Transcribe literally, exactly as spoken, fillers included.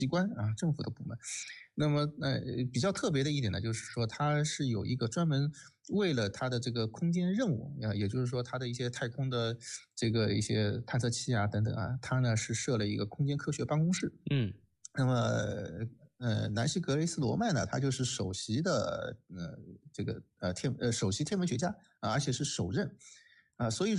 机关啊，政府的部门。那么呃，比较特别的一点呢，就是说它是有一个专门为了它的这个空间任务啊，也就是说它的一些太空的这个一些探测器啊等等啊，它呢是设了一个空间科学办公室。 嗯， 那么呃，南希·格雷斯罗曼呢，他就是首席的呃这个呃天呃首席天文学家啊，而且是首任啊，所以说。